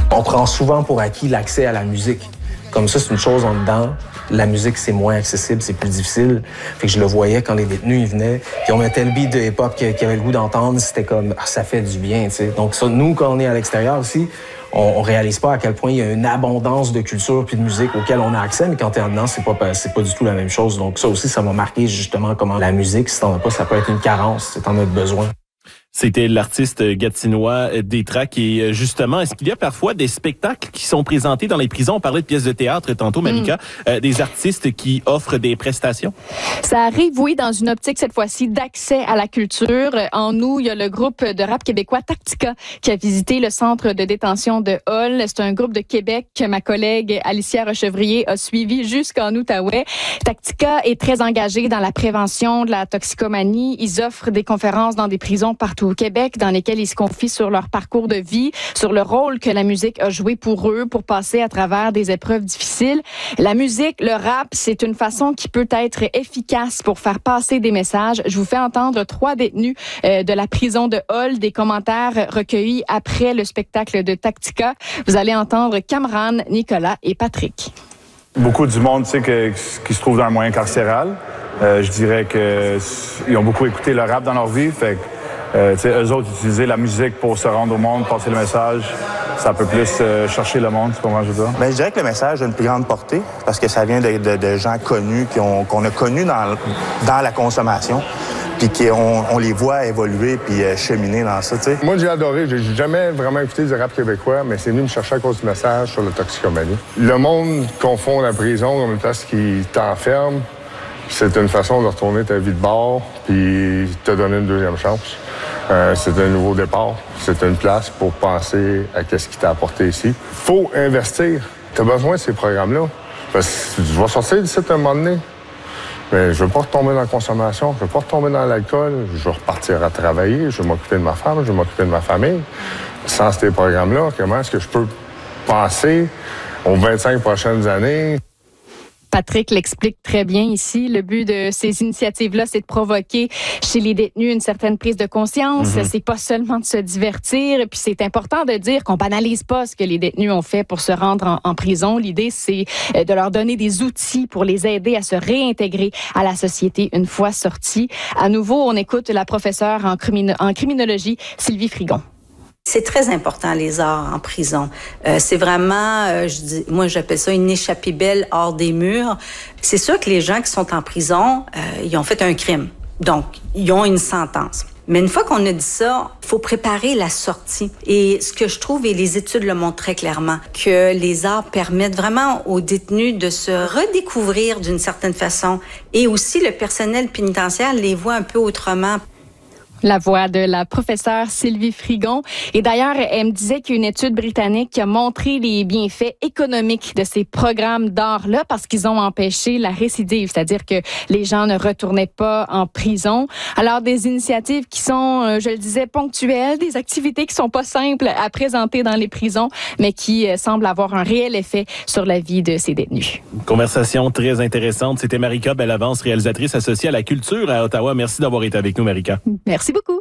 On prend souvent pour acquis l'accès à la musique. Comme ça, c'est une chose en dedans. La musique, c'est moins accessible, c'est plus difficile. Fait que je le voyais quand les détenus, ils venaient, puis on mettait le beat de hip-hop qu'ils avaient le goût d'entendre, c'était comme, ça fait du bien, tu sais. Donc ça, nous, quand on est à l'extérieur aussi, on réalise pas à quel point il y a une abondance de culture puis de musique auquel on a accès, mais quand t'es en dedans, c'est pas du tout la même chose. Donc ça aussi, ça m'a marqué justement comment la musique, si t'en as pas, ça peut être une carence, si t'en as besoin. C'était l'artiste gatinois Détrac et justement, est-ce qu'il y a parfois des spectacles qui sont présentés dans les prisons? On parlait de pièces de théâtre tantôt, Marika, des artistes qui offrent des prestations? Ça arrive, oui, dans une optique cette fois-ci d'accès à la culture. En août, il y a le groupe de rap québécois Tactica qui a visité le centre de détention de Hull. C'est un groupe de Québec que ma collègue Alicia Rochevrier a suivi jusqu'en Outaouais. Tactica est très engagé dans la prévention de la toxicomanie. Ils offrent des conférences dans des prisons partout au Québec, dans lesquels ils se confient sur leur parcours de vie, sur le rôle que la musique a joué pour eux, pour passer à travers des épreuves difficiles. La musique, le rap, c'est une façon qui peut être efficace pour faire passer des messages. Je vous fais entendre 3 détenus de la prison de Hull, des commentaires recueillis après le spectacle de Tactica. Vous allez entendre Cameron, Nicolas et Patrick. Beaucoup du monde, tu sais, qui se trouve dans le moyen carcéral. Je dirais qu'ils ont beaucoup écouté le rap dans leur vie, fait que eux autres, utiliser la musique pour se rendre au monde, passer le message, ça peut plus chercher le monde, tu comprends, je veux dire? Bien, je dirais que le message a une plus grande portée parce que ça vient de gens connus qu'on a connus dans la consommation puis qu'on les voit évoluer puis cheminer dans ça, tu sais. Moi, j'ai adoré. J'ai jamais vraiment écouté du rap québécois, mais c'est venu me chercher à cause du message sur la toxicomanie. Le monde confond la prison comme une place qui t'enferme. C'est une façon de retourner ta vie de bord puis te donner une deuxième chance. C'est un nouveau départ. C'est une place pour penser à qu'est-ce qui t'a apporté ici. Faut investir. T'as besoin de ces programmes-là. Parce que tu vas sortir d'ici à un moment donné. Mais je veux pas retomber dans la consommation. Je veux pas retomber dans l'alcool. Je veux repartir à travailler. Je veux m'occuper de ma femme. Je veux m'occuper de ma famille. Sans ces programmes-là, comment est-ce que je peux penser aux 25 prochaines années? Patrick l'explique très bien ici. Le but de ces initiatives-là, c'est de provoquer chez les détenus une certaine prise de conscience. C'est pas seulement de se divertir. Et puis c'est important de dire qu'on banalise pas ce que les détenus ont fait pour se rendre en prison. L'idée, c'est de leur donner des outils pour les aider à se réintégrer à la société une fois sortis. À nouveau, on écoute la professeure en criminologie, Sylvie Frigon. C'est très important, les arts en prison. C'est vraiment, moi j'appelle ça une échappée belle hors des murs. C'est sûr que les gens qui sont en prison, ils ont fait un crime. Donc, ils ont une sentence. Mais une fois qu'on a dit ça, il faut préparer la sortie. Et ce que je trouve, et les études le montrent très clairement, que les arts permettent vraiment aux détenus de se redécouvrir d'une certaine façon. Et aussi, le personnel pénitentiaire les voit un peu autrement. La voix de la professeure Sylvie Frigon. Et d'ailleurs, elle me disait qu'il y a une étude britannique qui a montré les bienfaits économiques de ces programmes d'art-là parce qu'ils ont empêché la récidive, c'est-à-dire que les gens ne retournaient pas en prison. Alors, des initiatives qui sont, je le disais, ponctuelles, des activités qui sont pas simples à présenter dans les prisons, mais qui semblent avoir un réel effet sur la vie de ces détenus. Une conversation très intéressante. C'était Marika Bellavance, réalisatrice associée à la culture à Ottawa. Merci d'avoir été avec nous, Marika. Merci beaucoup.